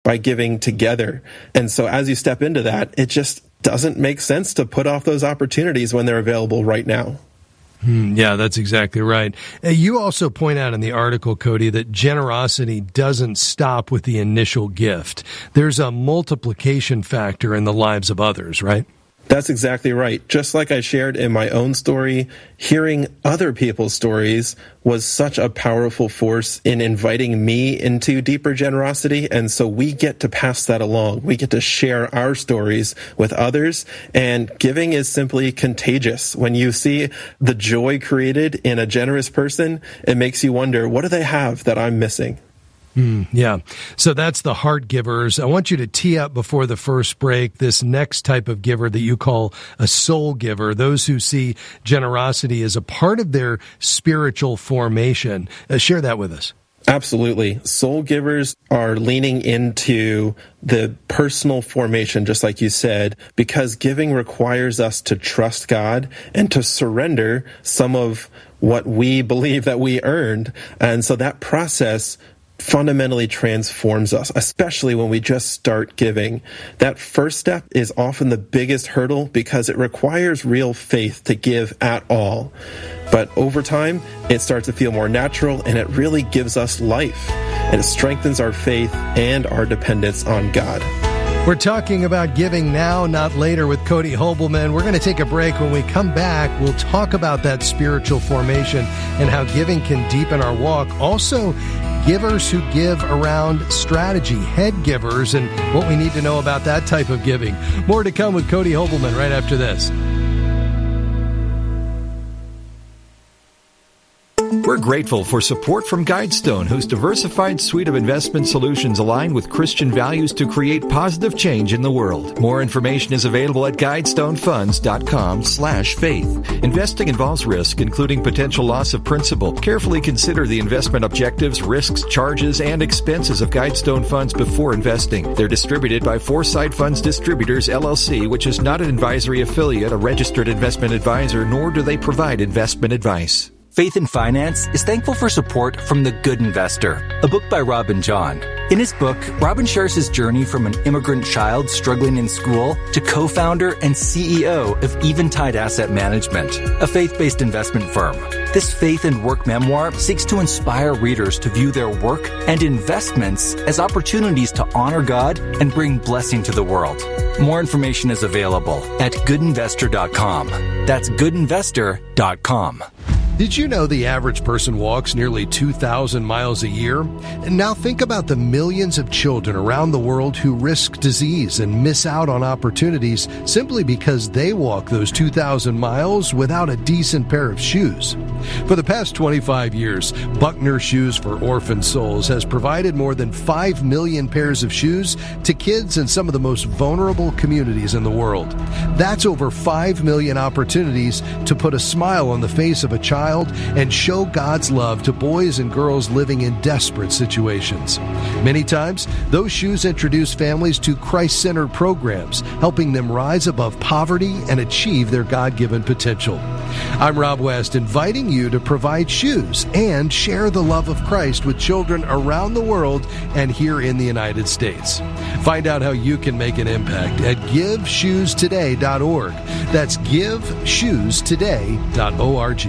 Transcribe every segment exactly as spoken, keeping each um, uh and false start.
by giving together. And so as you step into that, it just doesn't make sense to put off those opportunities when they're available right now. Hmm, yeah, that's exactly right. Uh, you also point out in the article, Cody, that generosity doesn't stop with the initial gift. There's a multiplication factor in the lives of others, right? That's exactly right. Just like I shared in my own story, hearing other people's stories was such a powerful force in inviting me into deeper generosity. And so we get to pass that along. We get to share our stories with others. And giving is simply contagious. When you see the joy created in a generous person, it makes you wonder, what do they have that I'm missing? Mm, yeah. So that's the heart givers. I want you to tee up before the first break this next type of giver that you call a soul giver, those who see generosity as a part of their spiritual formation. Uh, share that with us. Absolutely. Soul givers are leaning into the personal formation, just like you said, because giving requires us to trust God and to surrender some of what we believe that we earned. And so that process fundamentally transforms us, especially when we just start giving. That first step is often the biggest hurdle because it requires real faith to give at all. But over time, it starts to feel more natural, and it really gives us life. And it strengthens our faith and our dependence on God. We're talking about giving now, not later, with Cody Hobelman. We're going to take a break. When we come back, we'll talk about that spiritual formation and how giving can deepen our walk. Also, givers who give around strategy, head givers, and what we need to know about that type of giving. More to come with Cody Hobelman right after this. We're grateful for support from Guidestone, whose diversified suite of investment solutions align with Christian values to create positive change in the world. More information is available at guidestonefunds.com slash faith. Investing involves risk, including potential loss of principal. Carefully consider the investment objectives, risks, charges, and expenses of Guidestone Funds before investing. They're distributed by Foresight Funds Distributors, L L C, which is not an advisory affiliate, a registered investment advisor, nor do they provide investment advice. Faith in Finance is thankful for support from The Good Investor, a book by Robin John. In his book, Robin shares his journey from an immigrant child struggling in school to co-founder and C E O of Eventide Asset Management, a faith-based investment firm. This faith and work memoir seeks to inspire readers to view their work and investments as opportunities to honor God and bring blessing to the world. More information is available at good investor dot com. That's good investor dot com. Did you know the average person walks nearly two thousand miles a year? And now think about the millions of children around the world who risk disease and miss out on opportunities simply because they walk those two thousand miles without a decent pair of shoes. For the past twenty-five years, Buckner Shoes for Orphan Souls has provided more than five million pairs of shoes to kids in some of the most vulnerable communities in the world. That's over five million opportunities to put a smile on the face of a child and show God's love to boys and girls living in desperate situations. Many times, those shoes introduce families to Christ-centered programs, helping them rise above poverty and achieve their God-given potential. I'm Rob West, inviting you to provide shoes and share the love of Christ with children around the world and here in the United States. Find out how you can make an impact at give shoes today dot org. That's give shoes today dot org.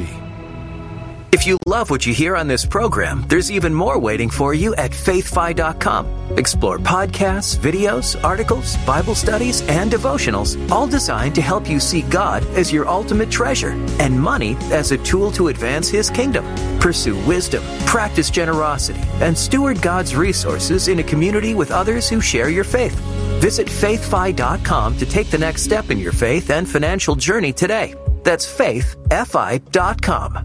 If you love what you hear on this program, there's even more waiting for you at faith fi dot com. Explore podcasts, videos, articles, Bible studies, and devotionals, all designed to help you see God as your ultimate treasure and money as a tool to advance His kingdom. Pursue wisdom, practice generosity, and steward God's resources in a community with others who share your faith. Visit faith fi dot com to take the next step in your faith and financial journey today. That's faith fi dot com.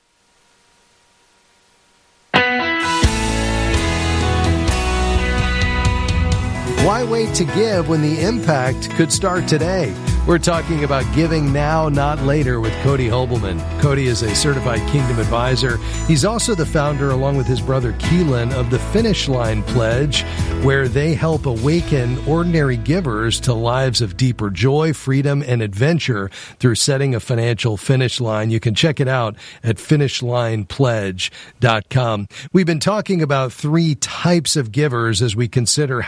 Why wait to give when the impact could start today? We're talking about giving now, not later, with Cody Hobelman. Cody is a certified Kingdom advisor. He's also the founder, along with his brother Keelan, of the Finish Line Pledge, where they help awaken ordinary givers to lives of deeper joy, freedom, and adventure through setting a financial finish line. You can check it out at finish line pledge dot com. We've been talking about three types of givers as we consider how to give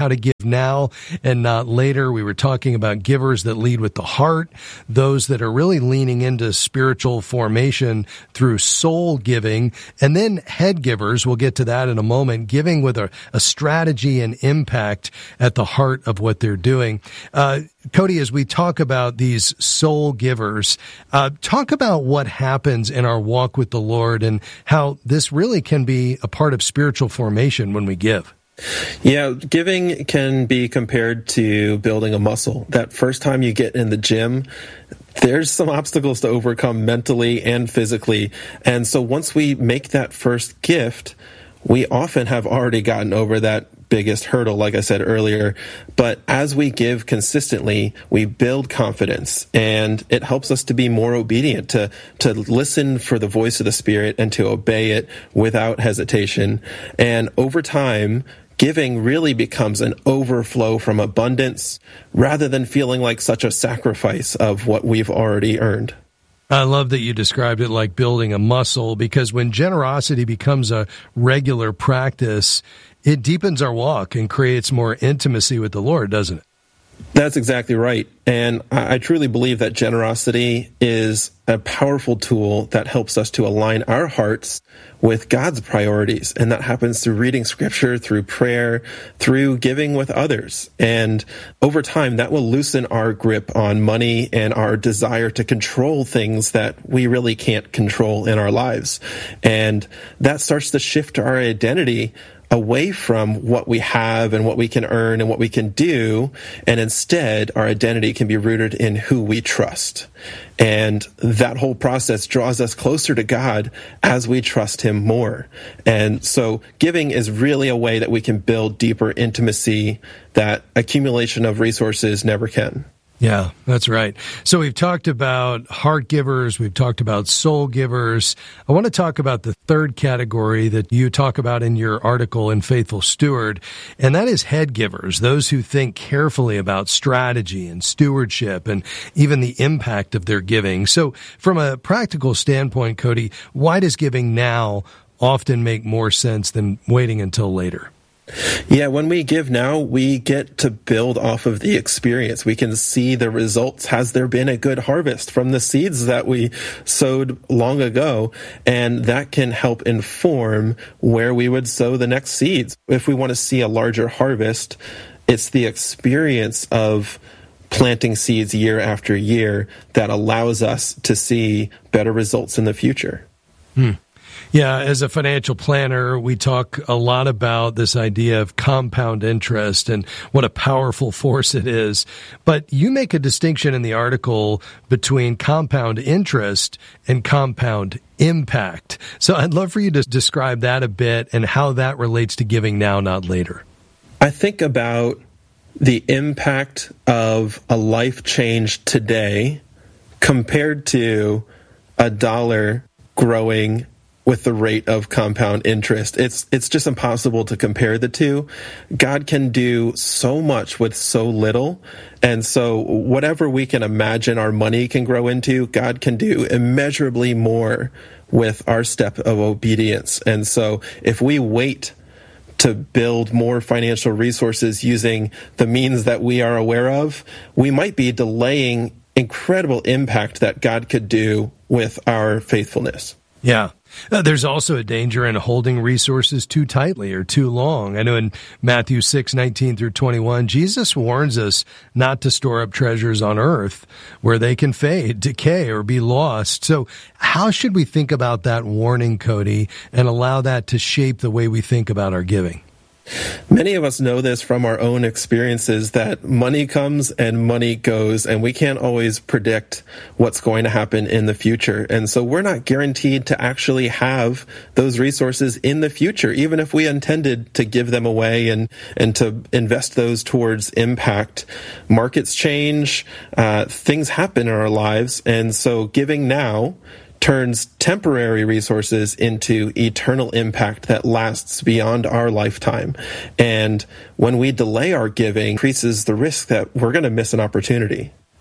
now and not later. We were talking about givers that lead with the heart, those that are really leaning into spiritual formation through soul giving, and then head givers, we'll get to that in a moment, giving with a, a strategy and impact at the heart of what they're doing. Uh, Cody, as we talk about these soul givers, uh, talk about what happens in our walk with the Lord and how this really can be a part of spiritual formation when we give. Yeah, giving can be compared to building a muscle. That first time you get in the gym, there's some obstacles to overcome mentally and physically. And so once we make that first gift, we often have already gotten over that biggest hurdle, like I said earlier. But as we give consistently, we build confidence, and it helps us to be more obedient, to, to listen for the voice of the Spirit and to obey it without hesitation. And over time, giving really becomes an overflow from abundance rather than feeling like such a sacrifice of what we've already earned. I love that you described it like building a muscle, because when generosity becomes a regular practice, it deepens our walk and creates more intimacy with the Lord, doesn't it? That's exactly right. And I truly believe that generosity is a powerful tool that helps us to align our hearts with God's priorities. And that happens through reading scripture, through prayer, through giving with others. And over time, that will loosen our grip on money and our desire to control things that we really can't control in our lives. And that starts to shift our identity away from what we have and what we can earn and what we can do, and instead our identity can be rooted in who we trust. And that whole process draws us closer to God as we trust Him more. And so giving is really a way that we can build deeper intimacy that accumulation of resources never can. Yeah, that's right. So we've talked about heart givers, we've talked about soul givers. I want to talk about the third category that you talk about in your article in Faithful Steward, and that is head givers, those who think carefully about strategy and stewardship and even the impact of their giving. So from a practical standpoint, Cody, why does giving now often make more sense than waiting until later? Yeah, when we give now, we get to build off of the experience. We can see the results. Has there been a good harvest from the seeds that we sowed long ago? And that can help inform where we would sow the next seeds. If we want to see a larger harvest, it's the experience of planting seeds year after year that allows us to see better results in the future. Hmm. Yeah, as a financial planner, we talk a lot about this idea of compound interest and what a powerful force it is. But you make a distinction in the article between compound interest and compound impact. So I'd love for you to describe that a bit and how that relates to giving now, not later. I think about the impact of a life change today compared to a dollar growing with the rate of compound interest. It's it's just impossible to compare the two. God can do so much with so little. And so whatever we can imagine our money can grow into, God can do immeasurably more with our step of obedience. And so if we wait to build more financial resources using the means that we are aware of, we might be delaying incredible impact that God could do with our faithfulness. Yeah. Uh, there's also a danger in holding resources too tightly or too long. I know in Matthew six nineteen through twenty-one, Jesus warns us not to store up treasures on earth where they can fade, decay, or be lost. So how should we think about that warning, Cody, and allow that to shape the way we think about our giving? Many of us know this from our own experiences, that money comes and money goes, and we can't always predict what's going to happen in the future. And so we're not guaranteed to actually have those resources in the future, even if we intended to give them away and, and to invest those towards impact. Markets change, uh, things happen in our lives, and so giving now turns temporary resources into eternal impact that lasts beyond our lifetime. And when we delay our giving, increases the risk that we're going to miss an opportunity.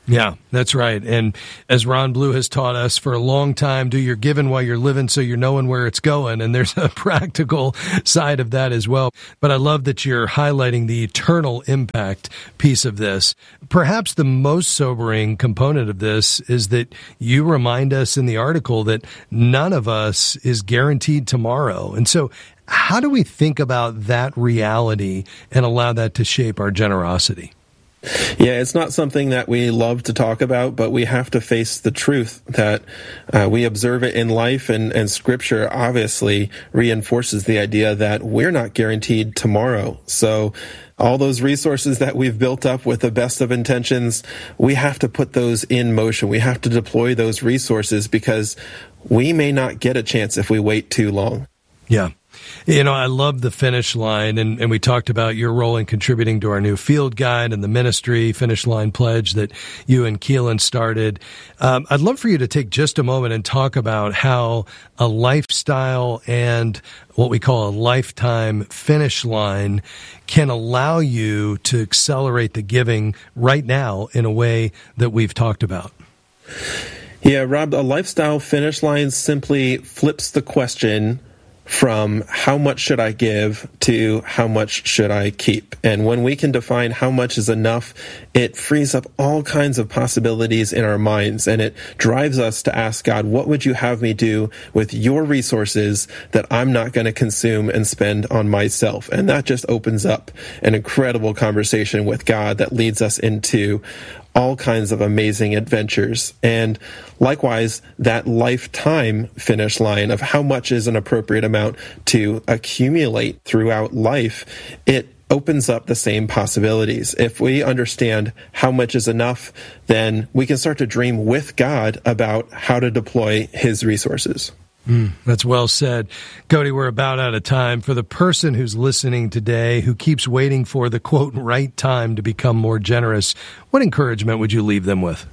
Yeah, that's right. And as Ron Blue has taught us for a long time, do your giving while you're living so you're knowing where it's going. And there's a practical side of that as well. But I love that you're highlighting the eternal impact piece of this. Perhaps the most sobering component of this is that you remind us in the article that none of us is guaranteed tomorrow. And so how do we think about that reality and allow that to shape our generosity? Yeah, it's not something that we love to talk about, but we have to face the truth that uh, we observe it in life, and, and Scripture obviously reinforces the idea that we're not guaranteed tomorrow. So all those resources that we've built up with the best of intentions, we have to put those in motion. We have to deploy those resources because we may not get a chance if we wait too long. Yeah. You know, I love the Finish Line, and, and we talked about your role in contributing to our new field guide and the ministry Finish Line Pledge that you and Keelan started. Um, I'd love for you to take just a moment and talk about how a lifestyle and what we call a lifetime finish line can allow you to accelerate the giving right now in a way that we've talked about. Yeah, Rob, a lifestyle finish line simply flips the question from how much should I give to how much should I keep. And when we can define how much is enough, it frees up all kinds of possibilities in our minds, and it drives us to ask God, what would you have me do with your resources that I'm not going to consume and spend on myself? And that just opens up an incredible conversation with God that leads us into all kinds of amazing adventures. And likewise, that lifetime finish line of how much is an appropriate amount to accumulate throughout life, it opens up the same possibilities. If we understand how much is enough, then we can start to dream with God about how to deploy His resources. Mm, that's well said. Cody, we're about out of time. For the person who's listening today who keeps waiting for the, quote, right time to become more generous, what encouragement would you leave them with?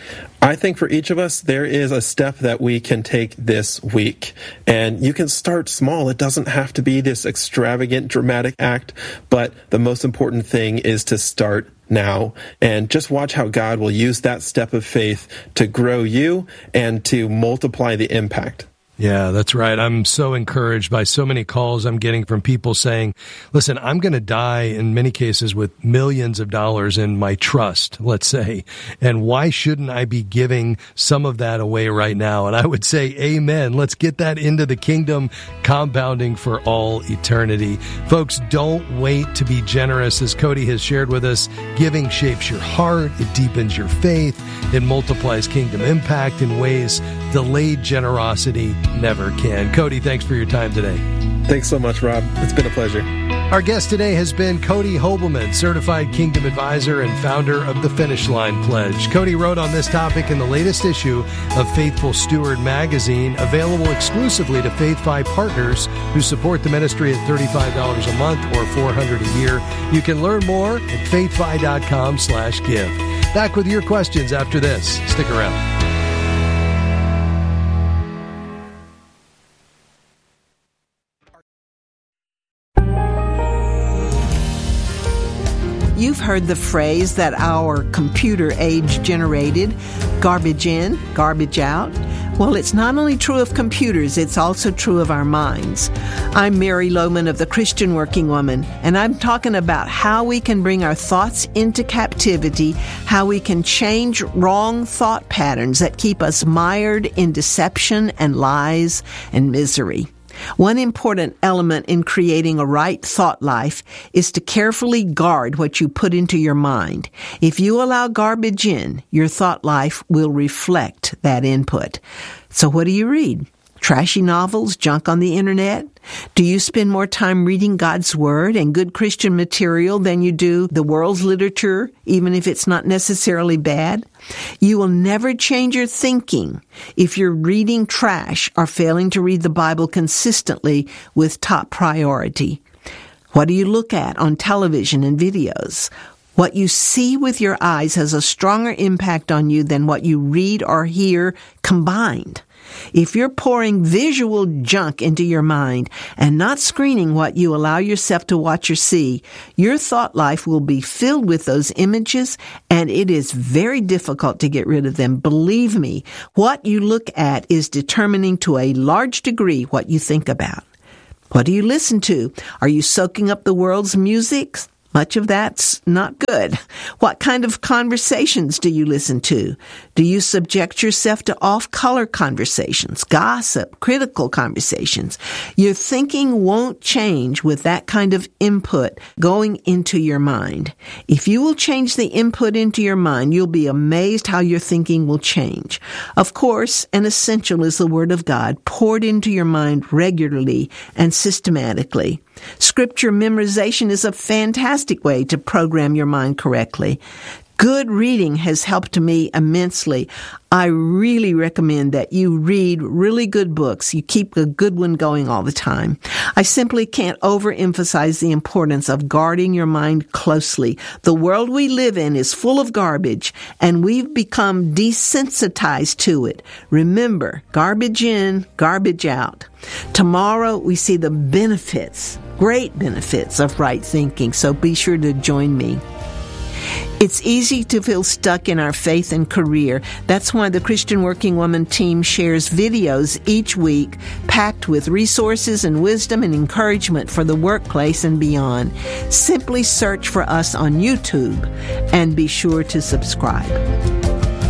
I think for each of us, there is a step that we can take this week. And you can start small. It doesn't have to be this extravagant, dramatic act. But the most important thing is to start now. And just watch how God will use that step of faith to grow you and to multiply the impact. Yeah, that's right. I'm so encouraged by so many calls I'm getting from people saying, listen, I'm going to die in many cases with millions of dollars in my trust, let's say, and why shouldn't I be giving some of that away right now? And I would say, amen. Let's get that into the kingdom, compounding for all eternity. Folks, don't wait to be generous. As Cody has shared with us, giving shapes your heart, it deepens your faith, it multiplies kingdom impact in ways delayed generosity never can. Cody, thanks for your time today. Thanks so much, Rob. It's been a pleasure. Our guest today has been Cody Hobelman, Certified Kingdom Advisor and founder of the Finish Line Pledge. Cody wrote on this topic in the latest issue of Faithful Steward magazine, available exclusively to FaithFi partners who support the ministry at thirty-five dollars a month or four hundred dollars a year. You can learn more at faithfi.com slash give. Back with your questions after this. Stick around. You've heard the phrase that our computer age generated, garbage in, garbage out. Well, it's not only true of computers, it's also true of our minds. I'm Mary Lohman of the Christian Working Woman, and I'm talking about how we can bring our thoughts into captivity, how we can change wrong thought patterns that keep us mired in deception and lies and misery. One important element in creating a right thought life is to carefully guard what you put into your mind. If you allow garbage in, your thought life will reflect that input. So what do you read? Trashy novels, junk on the internet? Do you spend more time reading God's Word and good Christian material than you do the world's literature, even if it's not necessarily bad? You will never change your thinking if you're reading trash or failing to read the Bible consistently with top priority. What do you look at on television and videos? What you see with your eyes has a stronger impact on you than what you read or hear combined. If you're pouring visual junk into your mind and not screening what you allow yourself to watch or see, your thought life will be filled with those images, and it is very difficult to get rid of them. Believe me, what you look at is determining to a large degree what you think about. What do you listen to? Are you soaking up the world's music? Much of that's not good. What kind of conversations do you listen to? Do you subject yourself to off-color conversations, gossip, critical conversations? Your thinking won't change with that kind of input going into your mind. If you will change the input into your mind, you'll be amazed how your thinking will change. Of course, an essential is the Word of God poured into your mind regularly and systematically. Scripture memorization is a fantastic way to program your mind correctly. Good reading has helped me immensely. I really recommend that you read really good books. You keep a good one going all the time. I simply can't overemphasize the importance of guarding your mind closely. The world we live in is full of garbage, and we've become desensitized to it. Remember, garbage in, garbage out. Tomorrow we see the benefits, great benefits of right thinking, so be sure to join me. It's easy to feel stuck in our faith and career. That's why the Christian Working Woman team shares videos each week packed with resources and wisdom and encouragement for the workplace and beyond. Simply search for us on YouTube and be sure to subscribe.